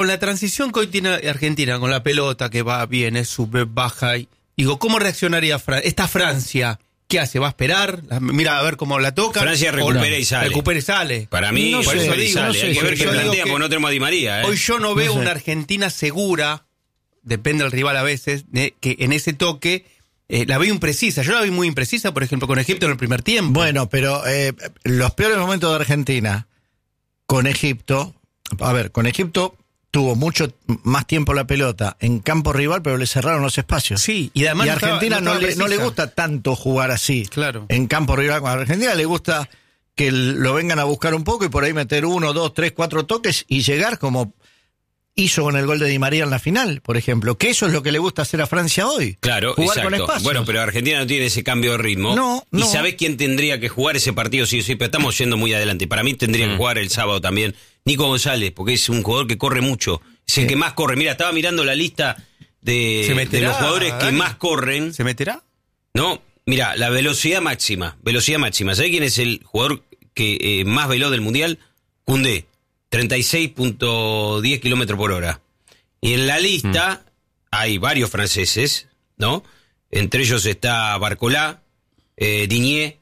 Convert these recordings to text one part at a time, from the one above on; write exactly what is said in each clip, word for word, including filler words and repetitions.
Con la transición que hoy tiene Argentina, con la pelota que va, viene, sube, baja, y digo, ¿cómo reaccionaría Fran- esta Francia? ¿Qué hace? ¿Va a esperar? Mira a ver cómo la toca. Francia recupera y sale. Recupera y sale. Para mí, no por sé, eso digo, sale. no sé, Hay que ver qué yo digo plantea, que porque no tenemos a Di María. ¿eh? Hoy yo no veo No sé. una Argentina segura, depende del rival a veces, eh, que en ese toque eh, la veo imprecisa. Yo la vi muy imprecisa, por ejemplo, con Egipto en el primer tiempo. Bueno, pero eh, los peores momentos de Argentina con Egipto, a ver, con Egipto tuvo mucho más tiempo la pelota en campo rival, pero le cerraron los espacios. Sí, y además y a no estaba- Argentina no no, estaba le, no le precisa. gusta tanto jugar así, Claro. en campo rival. A Argentina le gusta que el- lo vengan a buscar un poco y por ahí meter uno, dos, tres, cuatro toques y llegar como hizo con el gol de Di María en la final, por ejemplo. Que eso es lo que le gusta hacer a Francia hoy. Claro, jugar exacto. con espacios. Bueno, pero Argentina no tiene ese cambio de ritmo. No, ¿Y no. sabés quién tendría que jugar ese partido? Sí, sí, pero estamos yendo muy adelante. Para mí tendría Mm. que jugar el sábado también Nico González, porque es un jugador que corre mucho. Es el Sí. que más corre. Mira, estaba mirando la lista de, ¿Se meterá, de los jugadores que Dani? más corren. ¿Se meterá? No, mira, la velocidad máxima. Velocidad máxima. ¿Sabés quién es el jugador que eh, más veloz del Mundial? Koundé. treinta y seis punto diez kilómetros por hora. Y en la lista hay varios franceses, ¿no? Entre ellos está Barcola, eh, Digné,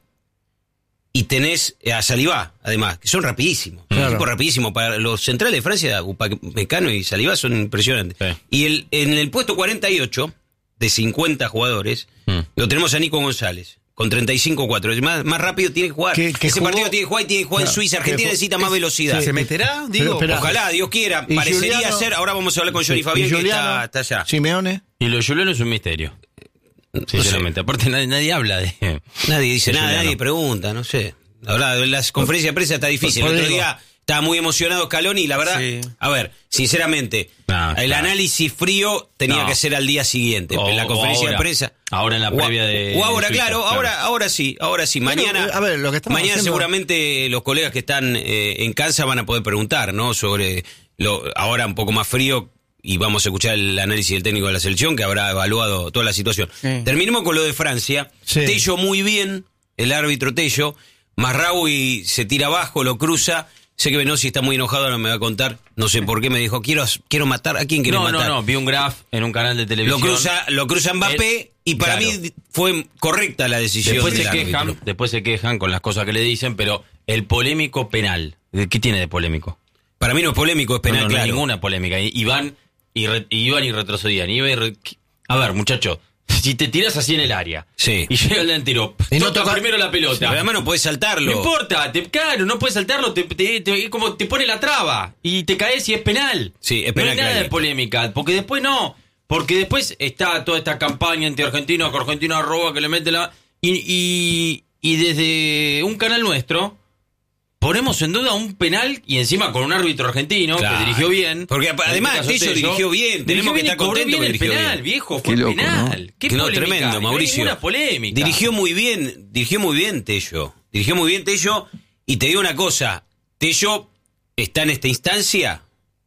y tenés a Saliba, además, que son rapidísimos. Claro. Un tipo rapidísimo. Para los centrales de Francia, Upamecano y Saliba son impresionantes. Sí. Y el, en el puesto cuarenta y ocho, de cincuenta jugadores, Mm. lo tenemos a Nico González, con treinta y cinco cuatro. Más, más rápido tiene que jugar. Que- que Ese jugó- partido tiene que jugar y tiene que jugar Claro, en Suiza. que Argentina ju- necesita más es- velocidad. sí. ¿Se meterá? Digo, Pero, Ojalá, Dios quiera. Y Parecería Giuliano- ser. Ahora vamos a hablar con Johnny Sí, Fabián, y que Giuliano, está, está allá. Simeone. Y lo de Juliano es un misterio. Sinceramente. Aparte, nadie, nadie habla de. Nadie dice de nada, Giuliano. nadie pregunta, no sé. La verdad, en las conferencias de prensa está difícil. Por- El por otro digo. día estaba muy emocionado Scaloni y la verdad, Sí. a ver, sinceramente, Ah, el claro. análisis frío tenía No. que ser al día siguiente, O- en la o conferencia ahora. de prensa. Ahora en la O- previa de- O ahora, de Suiza, claro, claro. ahora ahora sí, ahora sí. Mañana, Bueno, a ver, lo que estamos mañana haciendo- seguramente los colegas que están eh, en Kansas van a poder preguntar, ¿no? Sobre lo ahora un poco más frío. Y vamos a escuchar el análisis del técnico de la selección, que habrá evaluado toda la situación. Sí. Terminemos con lo de Francia. Sí. Tello muy bien, el árbitro Tello. Mazraoui se tira abajo, lo cruza. Sé que Benossi está muy enojado, ahora me va a contar. No sé por qué me dijo, quiero, quiero matar. ¿A quién quiere No, matar? no, no. Vi un graph en un canal de Lo televisión. cruza, lo cruza Mbappé Él- y para claro. mí fue correcta la decisión Después del se árbitro. quejan, después se quejan con las cosas que le dicen, pero el polémico penal, ¿qué tiene de polémico? Para mí no es polémico, es penal, no, no, no hay claro. ninguna polémica. Y, y van y, re- y iban y retrocedían. Iban y re- A ver, muchacho, si te tiras así en el área Sí. y llega el delantero, Y no toca toca- primero la pelota. Pero además no puedes saltarlo. No importa, te, claro, no puedes saltarlo, te, te- te- es como te pone la traba y te caes y es penal. Sí, es No penal, hay nada claro. de polémica, porque después no, porque después está toda esta campaña anti-argentina, que Argentina roba, que le mete la... Y, y, y desde un canal nuestro ponemos en duda un penal y encima con un árbitro argentino Claro. que dirigió bien. Porque En además este caso, Tello dirigió bien, dirigió tenemos que bien y estar cobró contentos bien que el dirigió penal, bien. viejo, fue Qué loco, penal. ¿Qué Que no, polémica? tremendo, No Mauricio. hay ninguna polémica. Dirigió muy bien, dirigió muy bien Tello. Dirigió muy bien Tello. Y te digo una cosa, Tello está en esta instancia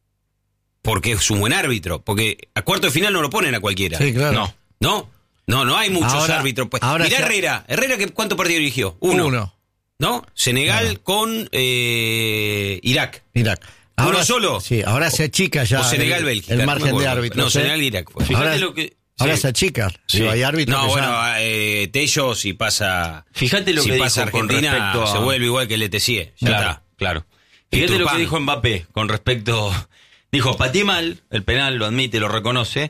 porque es un buen árbitro. Porque a cuarto de final no lo ponen a cualquiera. Sí, claro. No. ¿No? No, no hay muchos Ahora- árbitros. Pues. ahora Mirá se- Herrera. Herrera, ¿qué- ¿cuántos partidos dirigió? Uno. Uno. ¿No? Senegal Claro. con eh, Irak. Irak. ¿Uno solo? Sí, ahora se achica ya o Senegal, el, Bélgica. el no me margen de acuerdo. árbitros. No, ¿eh? Senegal, Irak. fue. Fíjate Ahora- lo que... Ahora sí. se achica. Sí. Digo, hay árbitros No, que bueno, ya- eh, Tello, si pasa. Fíjate lo si que pasa dijo con Argentina, respecto a- se vuelve igual que el E T C. Ya Claro, está. claro. Y Fíjate lo Turpán. que dijo Mbappé con respecto... Dijo, pateé mal, el penal lo admite, lo reconoce,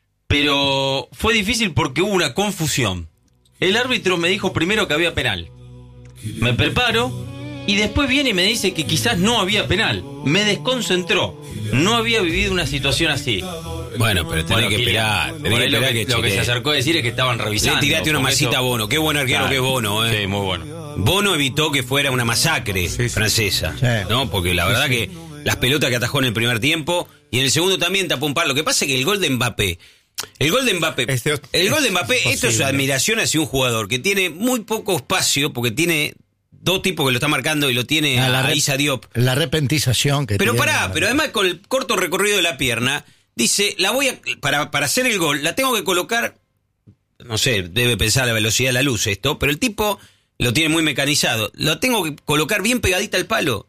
pero fue difícil porque hubo una confusión. El árbitro me dijo primero que había penal. Me preparo y después viene y me dice que quizás no había penal. Me desconcentró. No había vivido una situación así. Bueno, pero tenés Bueno, que Kylian, esperar. Tenés por que ahí lo esperar que, que, lo que se chequee. acercó a decir es que estaban revisando. Le tiraste una porque masita eso- a Bono. Qué buen arquero Claro. que es Bono, ¿eh? Sí, muy bueno. Bono evitó que fuera una masacre Sí, sí. francesa, Sí. ¿no? Porque la verdad que las pelotas que atajó en el primer tiempo y en el segundo también tapó un par. Lo que pasa es que el gol de Mbappé, el gol de Mbappé, Este- el gol de es Mbappé, esto es posible. admiración hacia un jugador que tiene muy poco espacio porque tiene dos tipos que lo están marcando y lo tiene Ah, la a re- Issa Diop. La repentización que Pero tiene. pará, pero además con el corto recorrido de la pierna, dice, la voy a, para, para hacer el gol, la tengo que colocar, no sé, debe pensar la velocidad de la luz esto, pero el tipo lo tiene muy mecanizado, lo tengo que colocar bien pegadita al palo.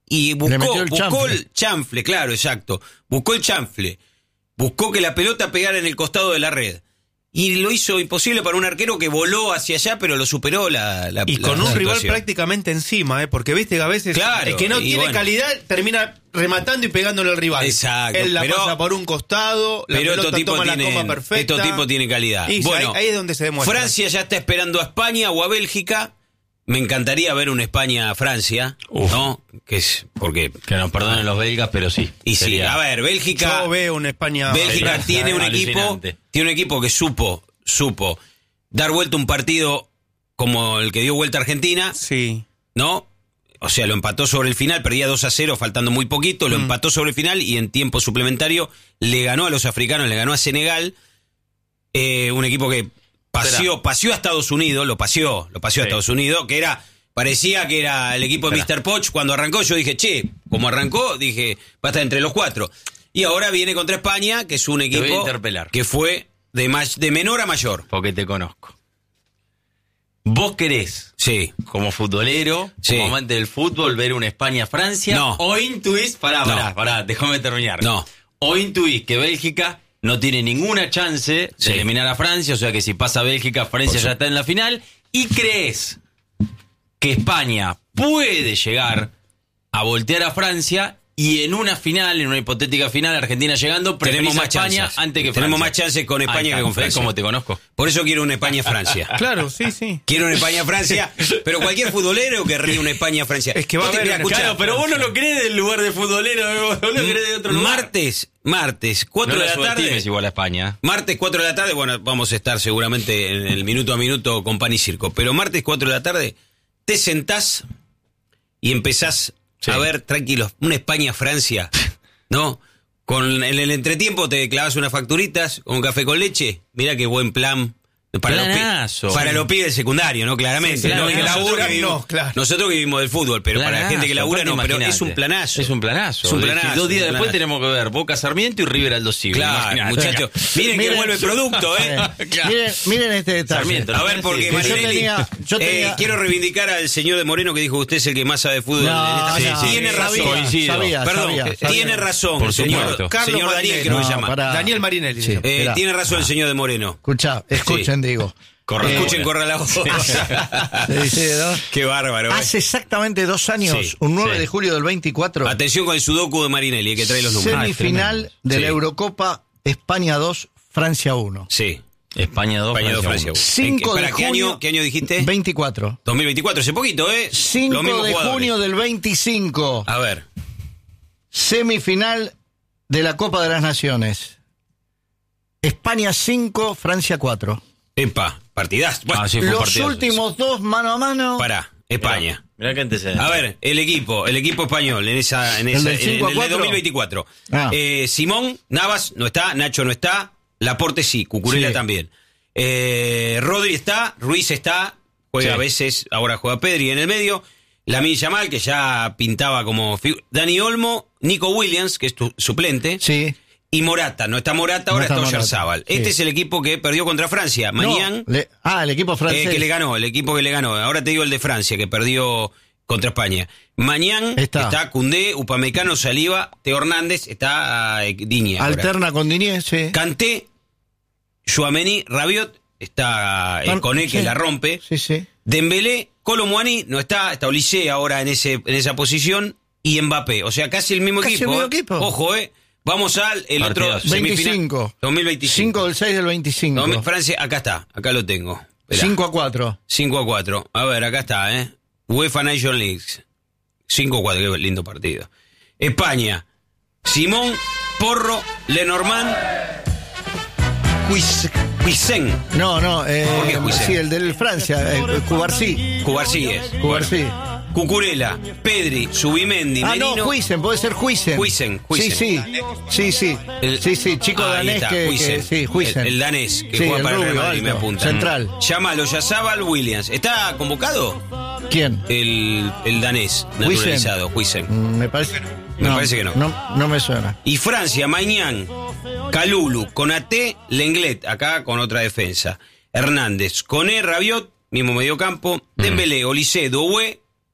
y Le buscó, metió el buscó chanfle. el chanfle, claro, exacto. Buscó el chanfle. Buscó que la pelota pegara en el costado de la red. Y lo hizo imposible para un arquero que voló hacia allá, pero lo superó la, la Y la con un rival situación. prácticamente encima, ¿eh? Porque viste que a veces Claro, el que no y tiene bueno. calidad termina rematando y pegándole al rival. Exacto, Él la pero- pasa por un costado, la Pero pelota estos tipos toma la tienen, coma perfecta. estos tipos tienen calidad. Y bueno, ahí, ahí es donde se demuestra. Francia ya está esperando a España o a Bélgica. Me encantaría ver una España-Francia, Uf. ¿no? Que es porque Que nos perdonen los belgas, pero sí. y sí, Sería- a ver, Bélgica. Yo veo una España. Bélgica Sería tiene un equipo, alucinante. tiene un equipo que supo, supo dar vuelta un partido como el que dio vuelta a Argentina, Sí. ¿no? O sea, lo empató sobre el final, perdía dos a cero, faltando muy poquito, lo Mm. empató sobre el final y en tiempo suplementario le ganó a los africanos, le ganó a Senegal, eh, un equipo que paseó, Espera. paseó a Estados Unidos, lo paseó, lo paseó a Sí. Estados Unidos, que era, parecía que era el equipo de Espera. mister Poch. Cuando arrancó yo dije, che, como arrancó, dije, va a estar entre los cuatro. Y ahora viene contra España, que es un voy a equipo interpelar. que fue de, ma- de menor a mayor. Porque te conozco. ¿Vos querés, Sí. como futbolero, Sí. como amante del fútbol, ver una España-Francia? No. ¿O intuís? Pará, No. pará, pará, déjame terminar. No. ¿O intuís que Bélgica no tiene ninguna chance de Sí. eliminar a Francia? O sea que si pasa Bélgica, Francia ya está en la final. ¿Y crees que España puede llegar a voltear a Francia y en una final, en una hipotética final, Argentina llegando, preferís Tenemos a más España chances. antes que Tenemos Francia? más chances con España Ahí está. que con ¿Ves Francia. cómo te conozco? Por eso quiero una España-Francia. Claro, sí, sí. Quiero una España-Francia, pero cualquier futbolero querría una España-Francia. Es que va Vos a te- haber mirá, una- escuchá, Claro, pero vos no lo crees del lugar de futbolero, vos lo crees de otro lugar. martes, martes, cuatro No de la la tarde. subestimes igual a España. Martes, cuatro de la tarde, bueno, vamos a estar seguramente en el minuto a minuto con pan y circo, pero martes, cuatro de la tarde, te sentás y empezás Sí. a ver, tranquilos, una España-Francia, ¿no? Con, en el entretiempo te clavas unas facturitas con café con leche, mira qué buen plan. Para los, Planazo. pi- para los pibes del secundario, ¿no? Claramente. Sí, sí, ¿no? planazo. Que laburan, Nosotros que vivimos, no, claro. nosotros que vivimos del fútbol, pero para la Planazo, gente que labura no, aparte, pero es imagínate. un planazo. Es un planazo. Es un De- planazo, Dos días un después planazo. tenemos que ver Boca Sarmiento y River Aldo Civi. Claro, Imaginate. muchachos. Miren, que Miren, vuelve el producto, ¿eh? Eh, miren, miren este detalle. Sarmiento, A ver, porque Sí, que yo Marinelli, tenía- yo eh, tenía- quiero reivindicar al señor de Moreno que dijo usted es el que más sabe de fútbol No, en esta no, sí, tiene sabía, razón. Coincido. sabía, Perdón, sabía, eh, sabía. tiene razón, Por el señor, supuesto. Carlos señor Daniel, Marinelli. creo que se No, llama. pará. Daniel Marinelli. Sí. se llama. Eh, Esperá. tiene razón el señor de Moreno. Escuchá, escuchen, digo. Corre. Escuchen, Eh, corra la voz. Sí, sí, ¿no? Qué bárbaro. eh. Hace exactamente dos años, Sí, un nueve sí. de julio del veinticuatro, Atención con el sudoku de Marinelli, que trae los números. semifinal de Sí. la Eurocopa, España dos, Francia uno. Sí. España dos, España dos, Francia Francia uno. uno. cinco ¿Para de qué junio, año, qué año dijiste? veinticuatro. dos mil veinticuatro, hace poquito, ¿eh? Los cinco mismos de jugadores. junio del veinticinco, A ver. semifinal de la Copa de las Naciones. España cinco, Francia cuatro. Epa, partidazo. Bueno, Ah, sí, fue un Los partidazo. últimos dos mano a mano. pará, España. Mirá qué antecedente. A ver, el equipo, el equipo español en esa, en ¿El esa, del en, cinco a en el de cuatro? dos mil veinticuatro. Ah. Eh, Simón, Navas no está, Nacho no está, Laporte sí, Cucurella Sí. también. Eh, Rodri está, Ruiz está, juega Sí. a veces, ahora juega Pedri en el medio. Lamine Yamal, que ya pintaba como figu- Dani Olmo, Nico Williams, que es tu suplente, Sí. y Morata. No está Morata, ahora No está está Morata, Oyarzábal. sí. Este es el equipo que perdió contra Francia. Mañana. No, le- ah, el equipo francés. Eh, que le ganó, el equipo que le ganó. Ahora te digo el de Francia, que perdió contra España. Mañana Está. está, Koundé, Upamecano, Saliba, Teo Hernández, está eh, Digne. ahora. Alterna con Diniz, sí. Kanté, Tchouaméni, Rabiot, está Tan- el Coné que sí. la rompe. Sí, sí. Dembélé, Kolo Muani no está, está Olise ahora en ese en esa posición y Mbappé. O sea, casi el mismo Casi el equipo. mismo ¿eh? equipo. Ojo, eh. Vamos al el otro Partidazo. semifinal. veinticinco. dos mil veinticinco. cinco del seis del veinticinco. No, Francia, acá está, acá lo tengo. Esperá. cinco a cuatro. cinco a cuatro. A ver, acá está, ¿eh? UEFA Nation Leagues. cinco a cuatro, qué lindo partido. España. Simón, Porro, Lenormand, Cuis- Cuisen, No, no, eh, ¿Por qué Huisen? sí, el del Francia, eh, Cubarsí. Cubarsíes. Cubarsí. Cucurella, Pedri, Subimendi, Ah, Merino. no, Huisen, puede ser Huisen. Huisen, Huisen. Sí, sí, sí, sí. El- sí, sí, chico Ah, ahí danés está, que, que- Huisen. sí, Huisen. El, el danés que Sí, juega el para el Real rubio, Madrid, me alto, apunta. central. Llámalo, Yazabal, Williams. ¿Está convocado? ¿Quién? El, el danés naturalizado, Huisen. Mm, Me parece. Me parece que no. No, no me suena. Y Francia, Mañán, Calulu, Konaté, Lenglet, acá con otra defensa. Hernández, Coné, Rabiot, mismo mediocampo. Dembélé, Olise, Doué,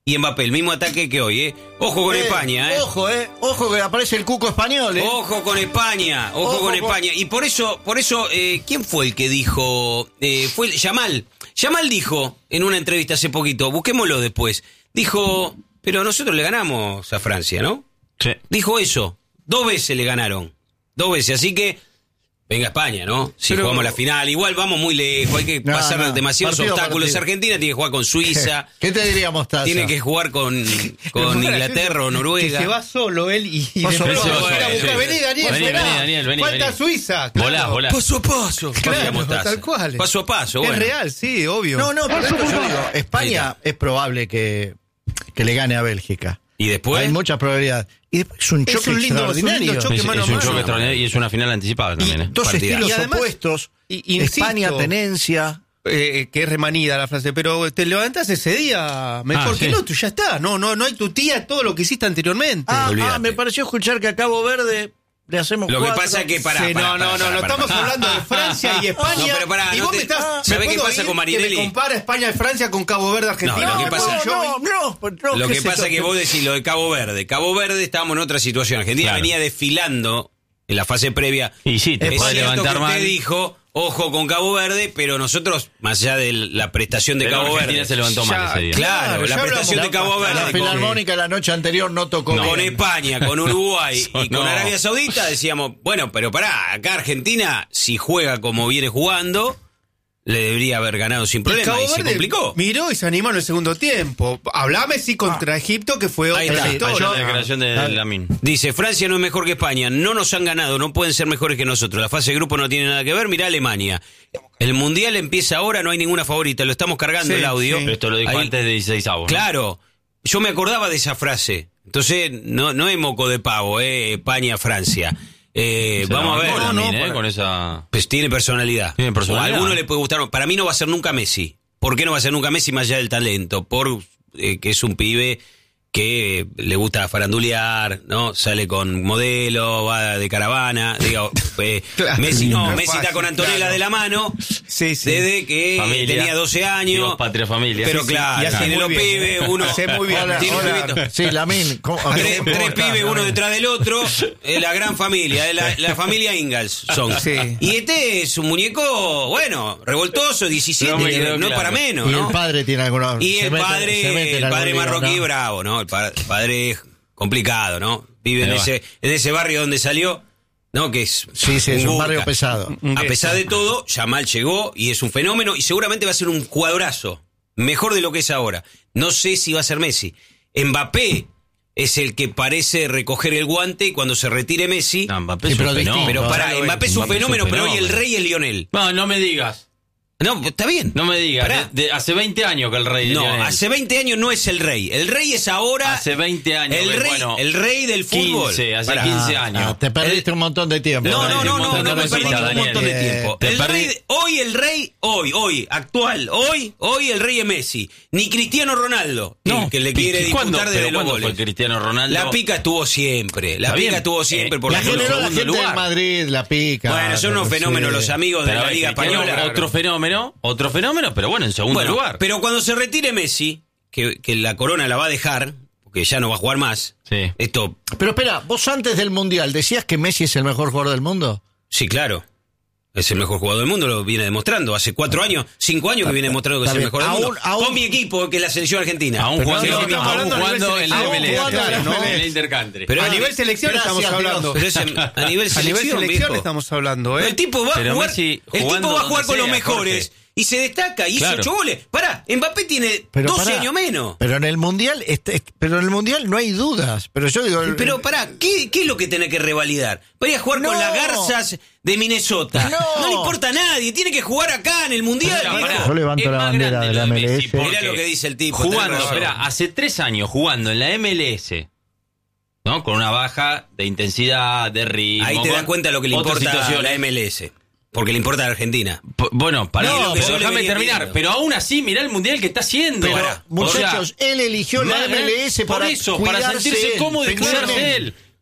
y Mbappé, el mismo ataque que hoy, ¿eh? Ojo con Eh, España, ¿eh? Ojo, eh. Ojo que aparece el cuco español, eh. Ojo con España, ojo, Ojo con con- España. Y por eso, por eso, eh, ¿quién fue el que dijo? Eh, fue el- Yamal. Yamal dijo en una entrevista hace poquito, busquémoslo después. Dijo, pero nosotros le ganamos a Francia, ¿no? Sí. Dijo eso. Dos veces le ganaron. Dos veces. Así que, venga España, ¿no? Si Pero- jugamos la final. Igual vamos muy lejos. Hay que No, pasar no. demasiados Partido a obstáculos. partido. Argentina tiene que jugar con Suiza. ¿Qué te diría Mostaza? Tiene que jugar con, con Inglaterra o Noruega. Que se va solo él y, y Paso a después paso. va a ir a buscar. Sí. Vení, Daniel, Vení, esperá. vení, Daniel, vení, Falta vení. Suiza. Volá, claro. volá. Paso a paso. Claro, Mostaza. tal cual. Paso a paso, Es bueno. real, sí, obvio. No, no, por eso yo digo, España es probable que, que le gane a Bélgica. Y después. Hay muchas probabilidades. Y después es un Es choque un lindo- es un lindo extraordinario. choque. Es, mano es a un mano. choque extraordinario y es una final anticipada también, ¿eh? Dos Partidazo. estilos Y además, opuestos. y- insisto, España, tenencia. eh, que es remanida la frase, pero te levantás ese día mejor Ah, que sí. el otro, ya está. No, no, no hay tu tía todo lo que hiciste anteriormente. Ah, olvídate. ah, me pareció escuchar que a Cabo Verde le hacemos Lo que cuatro. pasa es que pará, Sí, pará, no, no, pará, no, pará, no, pará, estamos pará. hablando de Francia y España. No, pero pará, y no vos te- me estás. ¿sabés ¿me qué puedo pasa ir con Marinelli? Que me compara España y Francia con Cabo Verde, Argentina. No, lo que No, pasa- no, no, no, pues no, Lo qué que sé pasa yo, es que vos decís lo de Cabo Verde. Cabo Verde estábamos en otra situación. Argentina Claro. venía desfilando en la fase previa. Y sí, te Es puede cierto levantar que usted mal. dijo, ojo con Cabo Verde, pero nosotros, más allá de la prestación de Pero Cabo Argentina Verde. se levantó Ya, mal ese día. Claro, Claro, la ya prestación de hablamos. Cabo La Verde. con- Filarmónica la noche anterior no tocó. Con bien. España, con Uruguay y con No. Arabia Saudita decíamos, bueno, pero pará, acá Argentina, si juega como viene jugando, le debería haber ganado sin Y problema Cabo y, se Verde complicó. miró y se animó en el segundo tiempo. Hablame sí contra Egipto, que fue Ahí otra está. historia. Ayer la declaración de Dale. Lamin. Dice, Francia no es mejor que España, no nos han ganado, no pueden ser mejores que nosotros. La fase de grupo no tiene nada que ver, mirá Alemania. El Mundial empieza ahora, no hay ninguna favorita, lo estamos cargando Sí, el audio. sí. Pero esto lo dijo Ahí- antes de dieciséis avos. Claro, yo me acordaba de esa frase. Entonces, no, no es moco de pavo, eh, España-Francia. Eh, vamos a ver. no, no, ¿eh? para- Con esa... Pues tiene personalidad. Tiene personalidad. O a alguno le puede gustar. Para mí no va a ser nunca Messi. ¿Por qué no va a ser nunca Messi más allá del talento? Por eh, que es un pibe que eh, le gusta farandulear, ¿no? Sale con modelo, va de caravana. Digo, eh, Claro. Messi no, No es Messi está fácil, con Antonella claro. de la mano Sí, sí. desde que Familia. tenía doce años. Dios, patria, familia. Pero Sí, sí. claro, Y hace tiene muy los bien, pibes, ¿eh? uno Hace muy bien. Hola, tiene un hola. pibito. Sí, Lamin. ¿cómo- Tres, ¿cómo tres estás, pibes, uno Lamin? detrás del otro, eh, la gran familia, eh, la, la familia Ingalls son. Sí. Y este es un muñeco, bueno, revoltoso, diecisiete, No me que quedó no es claro. para menos, Y ¿no? el padre tiene algunos. Y se el mete- padre, se mete en el padre algún lío, marroquí ¿no? bravo, ¿no? El pa- padre es complicado, ¿no? Vive en Ahí va. ese, en ese barrio donde salió, ¿no? Que es Sí, sí, es un burka. barrio pesado. A pesar de todo, Yamal llegó y es un fenómeno y seguramente va a ser un jugadorazo, mejor de lo que es ahora. No sé si va a ser Messi. Mbappé es el que parece recoger el guante y cuando se retire Messi. No, Mbappé Sí, es un pero fenómeno. distinto. pero no, para, no lo Mbappé es. es un Mbappé es un fenómeno, pero hoy el fenómeno. rey es Lionel. No, no me digas. No, está bien. No me digas. Pará. De- de- hace veinte años que el rey de No, Lionel. hace veinte años no es el rey. El rey es ahora. Hace veinte años. El que, rey, bueno, el rey del fútbol. quince, hace Pará. quince Ah, años. te perdiste un montón de tiempo. No, no, no, no, no, no me perdí Daniel. un montón de Eh, tiempo. te El perdí- rey, hoy el rey, hoy, hoy, actual, hoy, hoy el rey es Messi. Ni Cristiano Ronaldo, el que le quiere ¿y cuándo- disputar pero de los cuándo goles. fue Cristiano Ronaldo? La pica estuvo siempre, la Está pica bien. estuvo siempre Eh, por La la generó generó la segundo gente lugar. de Madrid, la pica. Bueno, son unos Sí. fenómenos los amigos de Pero la a ver, Liga Cristiano, Española. otro fenómeno, otro fenómeno, pero bueno, en segundo Bueno, lugar. pero cuando se retire Messi, que, que la corona la va a dejar, porque ya no va a jugar más, Sí. esto, Pero espera, vos antes del Mundial decías que Messi es el mejor jugador del mundo. sí, claro. Es el mejor jugador del mundo, lo viene demostrando. Hace cuatro años, cinco años que viene demostrando que es Está el bien. mejor del Aún- mundo. aún- Con mi equipo, que es la selección argentina. Aún Pero jugando, no, estamos aún hablando a nivel jugando en la selección. M L S. Aún jugando, ¿no? En el intercountry. Pero a es- nivel selección Gracias, estamos Dios. hablando. Pero es en- a nivel A selección, nivel selección viejo. estamos hablando, ¿eh? El tipo va a Pero jugar, Messi el tipo jugando va a jugar donde con los sea, mejores Jorge. y se destaca, hizo Claro. ocho goles. Pará, Mbappé tiene Pero doce pará, años menos. Pero en el Mundial, este- este- pero en el Mundial no hay dudas. Pero yo digo, el- Pero pará, ¿qué, qué es lo que tiene que revalidar? Va a ir a jugar con No. las garzas de Minnesota. No. le importa a nadie, tiene que jugar acá en el Mundial. Mira, viejo. pará, Yo levanto es la más bandera grande de la lo Messi, M L S. porque Mirá lo que dice el tipo, Jugando, tenés razón. espera, hace tres años jugando en la M L S, ¿no? Con una baja de intensidad, de ritmo. Ahí te das con cuenta lo que le otras importa a situaciones. la M L S. Porque le importa a Argentina. P- Bueno, para No, no, que yo le déjame venía terminar. pidiendo. Pero aún así, mirá el mundial que está haciendo. Pero, muchachos, él eligió la más M L S por para eso, para cuidarse sentirse él, cómodo y pensar en cuidarse él.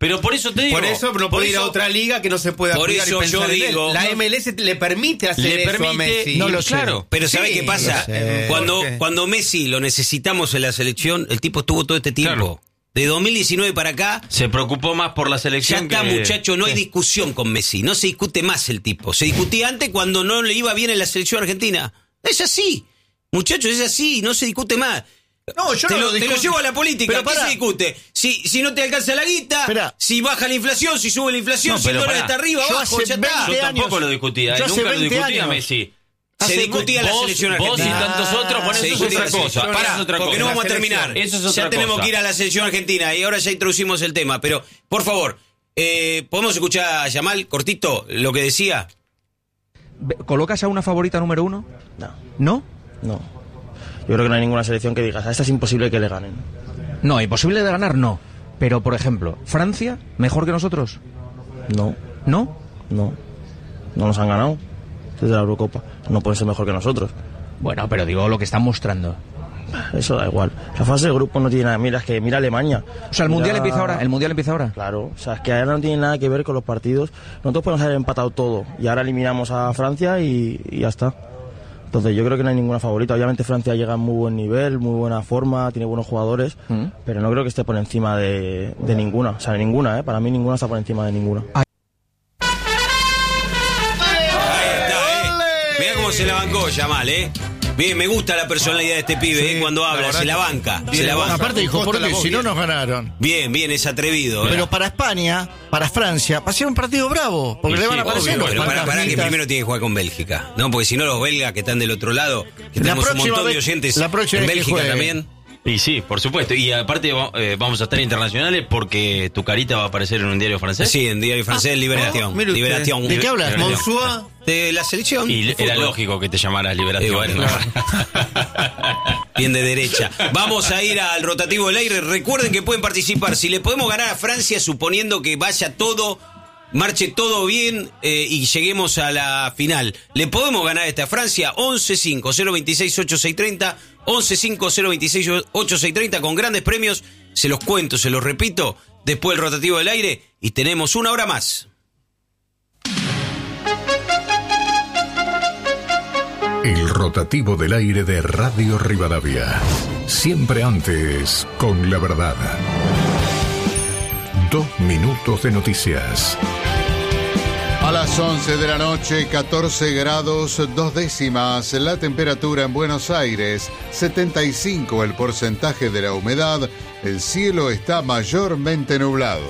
Pero por eso te digo. Por eso no por puede ir a eso- otra liga que no se pueda por cuidar y eso pensar yo en él. digo- La no- M L S le permite hacer Le eso a permite- Messi. No lo sé. Claro. Pero ¿sabe Sí, qué pasa? lo sé. Cuando, ¿Por qué? cuando Messi lo necesitamos en la selección, el tipo estuvo todo este tiempo. Claro. De dos mil diecinueve para acá, Se preocupó más por la ya selección está, que... muchacho, no hay discusión con Messi. No se discute más el tipo. Se discutía antes cuando no le iba bien en la selección argentina. Es así. Muchachos, es así. No se discute más. No, yo te, no lo, lo te lo discuto. llevo a la política. Pero ¿Qué pará. se discute? Si, si no te alcanza la guita, Esperá. si baja la inflación, si sube la inflación, No, si el pero dólar pará. está arriba, Yo abajo, hace ya está. veinte Yo tampoco años- lo discutía, yo eh, hace nunca lo veinte discutía años. Messi. Se Hace discutía la vos- selección vos argentina. y tantos otros, bueno, Se eso es discutía otra la selección. cosa. Pará, Eso es otra porque cosa. no vamos a La selección. terminar. Eso es otra ya tenemos cosa. que ir a la selección argentina y ahora ya introducimos el tema. Pero, por favor, eh, ¿podemos escuchar a Yamal, cortito, lo que decía? Ve- ¿Colocas a una favorita número uno? No, ¿No? no. Yo creo que no hay ninguna selección que digas, a esta es imposible que le ganen. No, imposible de ganar, no. Pero, por ejemplo, ¿Francia mejor que nosotros? No, ¿No? no. No nos han ganado desde la Eurocopa. No pueden ser mejor que nosotros. Bueno, pero digo lo que están mostrando. Eso da igual. La fase de grupo no tiene nada. Mira, es que mira Alemania. O sea, el Mundial Mira- empieza ahora. El Mundial empieza ahora. Claro, o sea, es que ahora no tiene nada que ver con los partidos. Nosotros podemos haber empatado todo y ahora eliminamos a Francia y, y ya está. Entonces yo creo que no hay ninguna favorita. Obviamente Francia llega en muy buen nivel, muy buena forma, tiene buenos jugadores, Mm. pero no creo que esté por encima de, de ninguna. O sea, de ninguna, ¿eh? Para mí ninguna está por encima de ninguna. Ahí está, ¿eh? Mirá cómo se la bancó Yamal, ¿eh? Bien, me gusta la personalidad de este pibe, ¿eh? Cuando habla, verdad se la que- banca, se Tiene la voz. banca. Aparte dijo, Costa ¿por la qué? voz, Si no bien. nos ganaron. Bien, bien, es atrevido. ¿eh? Pero para España, para Francia, va a ser un partido bravo. Porque Y le sí, van a aparecer obvio, los Pero para, para que fantasmitas. primero tiene que jugar con Bélgica, ¿no? Porque si no los belgas que están del otro lado, que La tenemos un próxima montón de vez- oyentes la próxima en vez que Bélgica juegue. también. Y sí, por supuesto. Y aparte va- eh, vamos a estar internacionales porque tu carita va a aparecer en un diario francés. Sí, en Diario Francés, Liberación. oh, mire usted. Liberación. ¿De qué hablas? Liberación. Monsua. De la selección. Y de era fútbol. lógico que te llamaras Liberación. Eh, bueno. Bien de derecha. Vamos a ir al rotativo del aire. Recuerden que pueden participar. Si le podemos ganar a Francia, suponiendo que vaya todo, marche todo bien eh, y lleguemos a la final. ¿Le podemos ganar a esta Francia? once cinco cero veintiséis ochenta y seis treinta. once cinco cero veintiséis ochenta y seis treinta con grandes premios. Se los cuento, se los repito. Después del rotativo del aire. Y tenemos una hora más. El rotativo del aire de Radio Rivadavia. Siempre antes con la verdad. Dos minutos de noticias. A las once de la noche, catorce grados, dos décimas. La temperatura en Buenos Aires, setenta y cinco el porcentaje de la humedad. El cielo está mayormente nublado.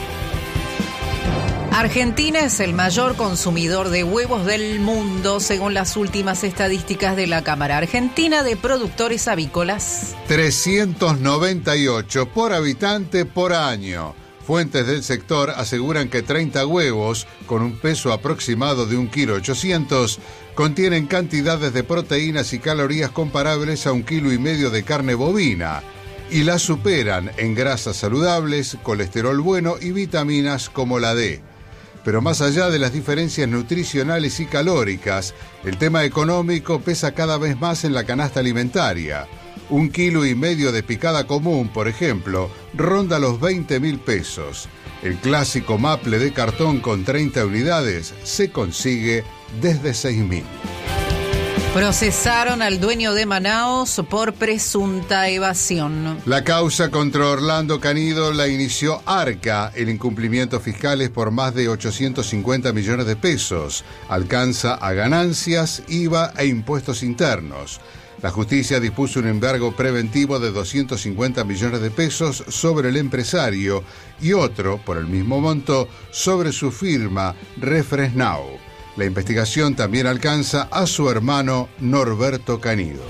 Argentina es el mayor consumidor de huevos del mundo, según las últimas estadísticas de la Cámara Argentina de Productores Avícolas. trescientos noventa y ocho por habitante por año. Fuentes del sector aseguran que treinta huevos, con un peso aproximado de un kilo ochocientos, contienen cantidades de proteínas y calorías comparables a un kilo y medio de carne bovina, y las superan en grasas saludables, colesterol bueno y vitaminas como la D. Pero más allá de las diferencias nutricionales y calóricas, el tema económico pesa cada vez más en la canasta alimentaria. Un kilo y medio de picada común, por ejemplo, ronda los veinte mil pesos. El clásico maple de cartón con treinta unidades se consigue desde seis mil. Procesaron al dueño de Manaos por presunta evasión. La causa contra Orlando Canido la inició Arca. El incumplimiento fiscal es por más de ochocientos cincuenta millones de pesos. Alcanza a ganancias, I V A e impuestos internos. La justicia dispuso un embargo preventivo de doscientos cincuenta millones de pesos sobre el empresario y otro, por el mismo monto, sobre su firma Refresnau. La investigación también alcanza a su hermano Norberto Canido.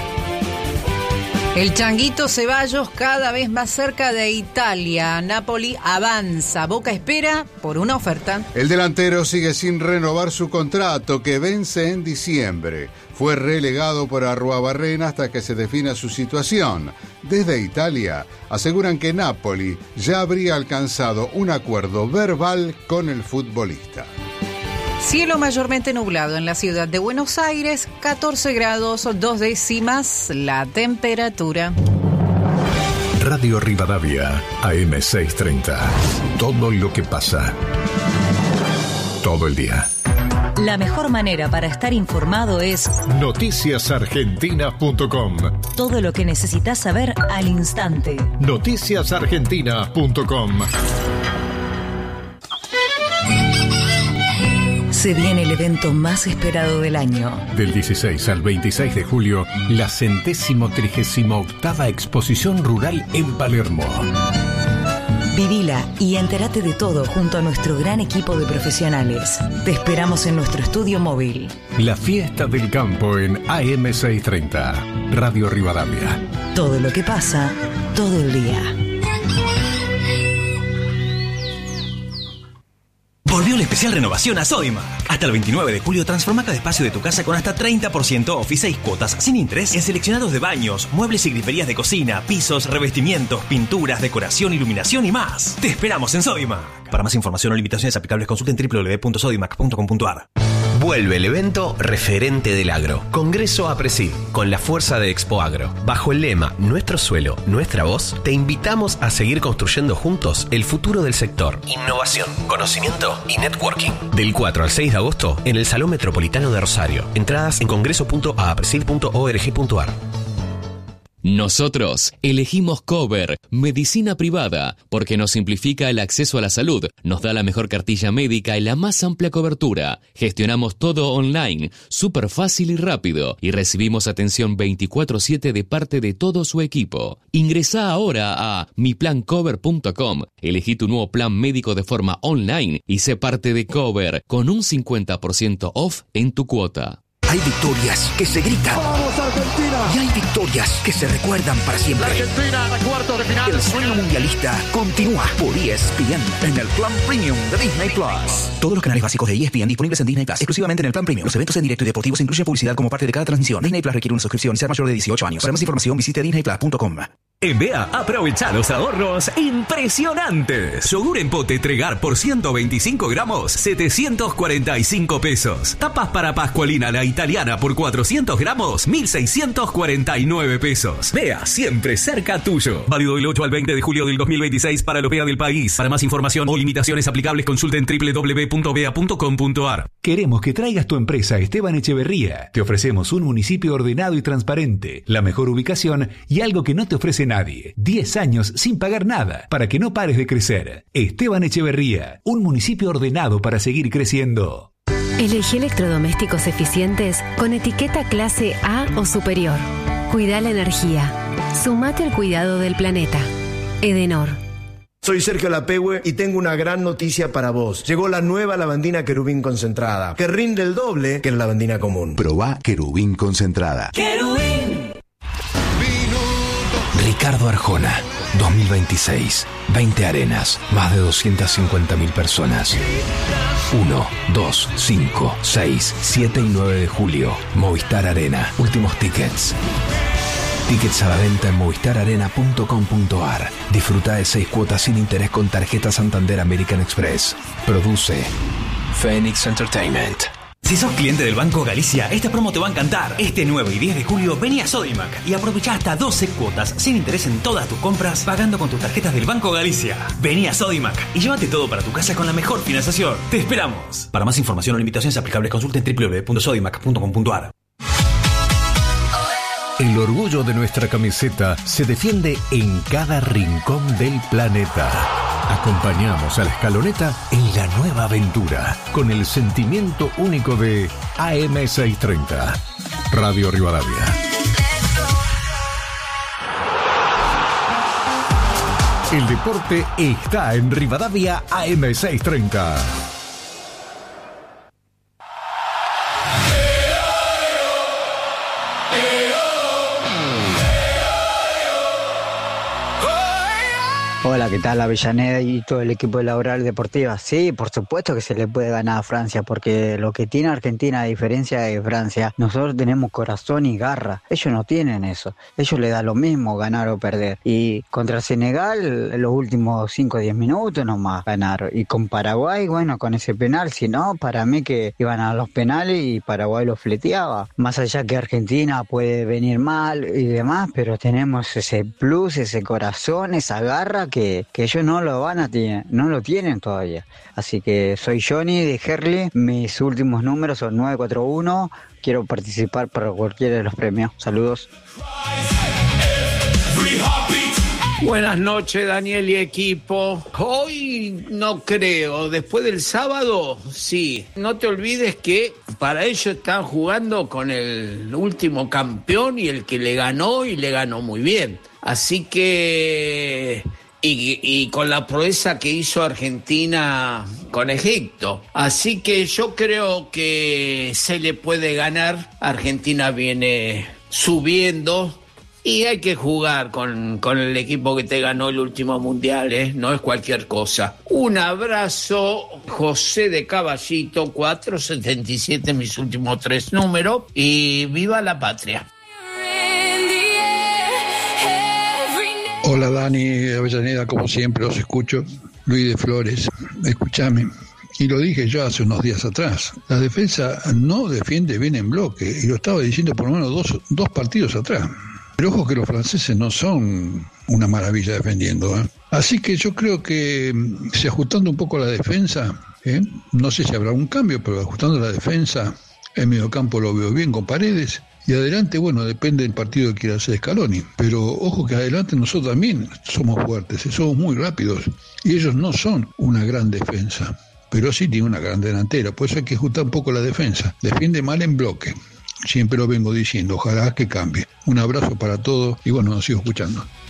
El Changuito Ceballos cada vez más cerca de Italia. Napoli avanza. Boca espera por una oferta. El delantero sigue sin renovar su contrato que vence en diciembre. Fue relegado por Arruabarrena hasta que se defina su situación. Desde Italia aseguran que Napoli ya habría alcanzado un acuerdo verbal con el futbolista. Cielo mayormente nublado en la ciudad de Buenos Aires, catorce grados, dos décimas la temperatura. Radio Rivadavia, A M seiscientos treinta. Todo lo que pasa. Todo el día. La mejor manera para estar informado es noticias argentinas punto com. Todo lo que necesitas saber al instante. noticias argentinas punto com. Se viene el evento más esperado del año. Del dieciséis al veintiséis de julio, la centésimo trigésima octava Exposición Rural en Palermo. Vivila y entérate de todo junto a nuestro gran equipo de profesionales. Te esperamos en nuestro estudio móvil. La fiesta del campo en A M seiscientos treinta. Radio Rivadavia. Todo lo que pasa, todo el día. Volvió la especial renovación a Sodimac. Hasta el veintinueve de julio transforma cada espacio de tu casa con hasta treinta por ciento off y seis cuotas sin interés en seleccionados de baños, muebles y griferías de cocina, pisos, revestimientos, pinturas, decoración, iluminación y más. Te esperamos en Sodimac. Para más información o limitaciones aplicables consulten doble u doble u doble u punto sodimac punto com punto a r. Vuelve el evento referente del agro. Congreso APRESID, con la fuerza de Expo Agro. Bajo el lema Nuestro suelo, nuestra voz, te invitamos a seguir construyendo juntos el futuro del sector. Innovación, conocimiento y networking. Del cuatro al seis de agosto en el Salón Metropolitano de Rosario. Entradas en congreso punto apresid punto org punto a r. Nosotros elegimos Cover, medicina privada, porque nos simplifica el acceso a la salud, nos da la mejor cartilla médica y la más amplia cobertura. Gestionamos todo online, súper fácil y rápido, y recibimos atención veinticuatro siete de parte de todo su equipo. Ingresá ahora a mi plan cover punto com, elegí tu nuevo plan médico de forma online y sé parte de Cover, con un cincuenta por ciento off en tu cuota. Hay victorias que se gritan. ¡Vamos, Argentina! Y hay victorias que se recuerdan para siempre. La Argentina a cuartos de final. El sueño mundialista continúa por E S P N en el plan premium de Disney Plus. Todos los canales básicos de E S P N disponibles en Disney Plus, exclusivamente en el plan premium. Los eventos en directo y deportivos incluyen publicidad como parte de cada transmisión. Disney Plus requiere una suscripción y ser mayor de dieciocho años. Para más información visite disney plus punto com. En B A aprovecha los ahorros impresionantes. Yogur en pote Tregar por ciento veinticinco gramos, setecientos cuarenta y cinco pesos. Tapas para Pascualina la italiana por cuatrocientos gramos, mil seiscientos cuarenta y nueve pesos. B A siempre cerca tuyo. Válido del ocho al veinte de julio del dos mil veintiséis para los B A del país. Para más información o limitaciones aplicables consulten doble u doble u doble u punto b a punto com punto a r. Queremos que traigas tu empresa a Esteban Echeverría. Te ofrecemos un municipio ordenado y transparente, la mejor ubicación y algo que no te ofrece nadie. diez años sin pagar nada para que no pares de crecer. Esteban Echeverría, un municipio ordenado para seguir creciendo. Elegí electrodomésticos eficientes con etiqueta clase A o superior. Cuida la energía. Sumate al cuidado del planeta. Edenor. Soy Sergio Lapehue y tengo una gran noticia para vos. Llegó la nueva lavandina Querubín concentrada, que rinde el doble que la lavandina común. Probá Querubín concentrada. ¡Querubín! Ricardo Arjona, dos mil veintiséis, veinte arenas, más de doscientas cincuenta mil personas. uno, dos, cinco, seis, siete y nueve de julio, Movistar Arena, últimos tickets. Tickets a la venta en movistar arena punto com punto a r. Disfruta de seis cuotas sin interés con tarjeta Santander American Express. Produce Phoenix Entertainment. Si sos cliente del Banco Galicia, esta promo te va a encantar. Este nueve y diez de julio vení a Sodimac y aprovechá hasta doce cuotas sin interés en todas tus compras pagando con tus tarjetas del Banco Galicia. Vení a Sodimac y llévate todo para tu casa con la mejor financiación. ¡Te esperamos! Para más información o limitaciones aplicables consulten doble u doble u doble u punto sodimac punto com punto a r. El orgullo de nuestra camiseta se defiende en cada rincón del planeta. Acompañamos a la escaloneta en la nueva aventura con el sentimiento único de A M seiscientos treinta. Radio Rivadavia. El deporte está en Rivadavia A M seiscientos treinta. Hola, Hola, ¿qué tal Avellaneda y todo el equipo de Laboral Deportiva? Sí, por supuesto que se le puede ganar a Francia, porque lo que tiene Argentina, a diferencia de Francia, nosotros tenemos corazón y garra. Ellos no tienen eso. Ellos les da lo mismo ganar o perder. Y contra Senegal, los últimos cinco o diez minutos nomás ganaron. Y con Paraguay, bueno, con ese penal, si no, para mí que iban a los penales y Paraguay los fleteaba. Más allá que Argentina puede venir mal y demás, pero tenemos ese plus, ese corazón, esa garra que, que ellos no lo van a tener, no lo tienen todavía. Así que soy Johnny de Herley, mis últimos números son nueve cuatro uno, quiero participar para cualquiera de los premios. Saludos. Buenas noches, Daniel y equipo. Hoy no creo, después del sábado, sí. No te olvides que para ellos están jugando con el último campeón y el que le ganó y le ganó muy bien. Así que... Y, y con la proeza que hizo Argentina con Egipto. Así que yo creo que se le puede ganar. Argentina viene subiendo y hay que jugar con, con el equipo que te ganó el último mundial, ¿eh? No es cualquier cosa. Un abrazo, José de Caballito, cuatro setenta y siete, mis últimos tres números, y viva la patria. Hola Dani, Avellaneda, como siempre los escucho. Luis de Flores, escúchame. Y lo dije yo hace unos días atrás. La defensa no defiende bien en bloque. Y lo estaba diciendo por lo menos dos, dos partidos atrás. Pero ojo que los franceses no son una maravilla defendiendo, ¿eh? Así que yo creo que si ajustando un poco la defensa, ¿eh? No sé si habrá un cambio, pero ajustando la defensa, el mediocampo lo veo bien con Paredes. Y adelante, bueno, depende del partido que quiera hacer Scaloni. Pero ojo que adelante nosotros también somos fuertes, somos muy rápidos. Y ellos no son una gran defensa, pero sí tienen una gran delantera. Por eso hay que ajustar un poco la defensa. Defiende mal en bloque. Siempre lo vengo diciendo, ojalá que cambie. Un abrazo para todos y bueno, nos sigo escuchando.